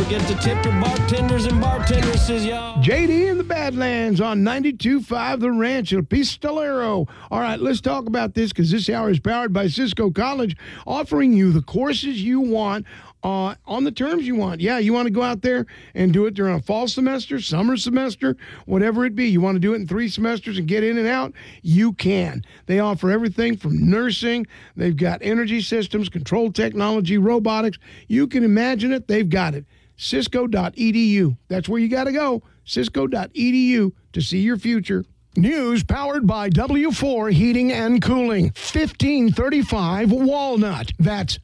forget to tip your bartenders and bartendresses, y'all. JD in the Badlands on 92.5 The Ranch, El Pistolero. All right, let's talk about this because this hour is powered by Cisco College, offering you the courses you want on the terms you want. Yeah, you want to go out there and do it during a fall semester, summer semester, whatever it be. You want to do it in 3 semesters and get in and out? You can. They offer everything from nursing. They've got energy systems, control technology, robotics. You can imagine it. They've got it. Cisco.edu. That's where you got to go. Cisco.edu to see your future. News powered by W4 Heating and Cooling. 1535 Walnut. That's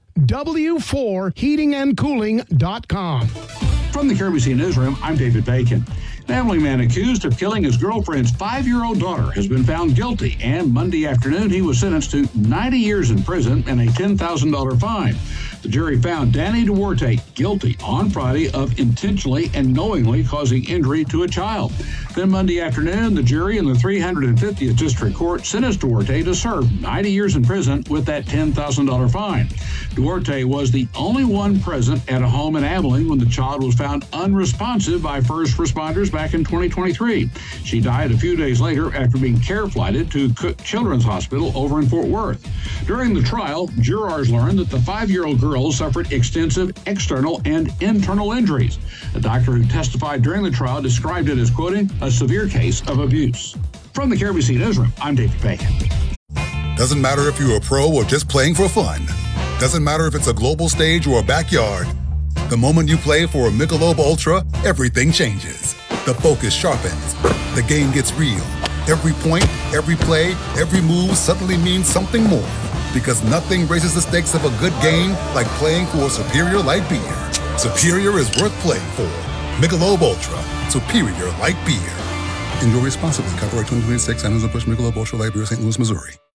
W4heatingandcooling.com. From the KRBC Newsroom, I'm David Bacon. An Emily man accused of killing his girlfriend's 5-year-old daughter has been found guilty, and Monday afternoon he was sentenced to 90 years in prison and a $10,000 fine. The jury found Danny Duarte guilty on Friday of intentionally and knowingly causing injury to a child. Then Monday afternoon, the jury in the 350th District Court sentenced Duarte to serve 90 years in prison with that $10,000 fine. Duarte was the only one present at a home in Abilene when the child was found unresponsive by first responders back in 2023. She died a few days later after being care flighted to Cook Children's Hospital over in Fort Worth. During the trial, jurors learned that the 5-year-old girl suffered extensive external and internal injuries. A doctor who testified during the trial described it as, quoting, a severe case of abuse. From the KRBC Newsroom, I'm David Bacon. Doesn't matter if you're a pro or just playing for fun. Doesn't matter if it's a global stage or a backyard. The moment you play for a Michelob Ultra, everything changes. The focus sharpens. The game gets real. Every point, every play, every move suddenly means something more. Because nothing raises the stakes of a good game like playing for a superior light beer. Superior is worth playing for. Michelob Ultra, superior light beer. Enjoy responsibly. Copyright 2026, Anheuser-Busch Michelob Ultra Light Beer, St. Louis, Missouri.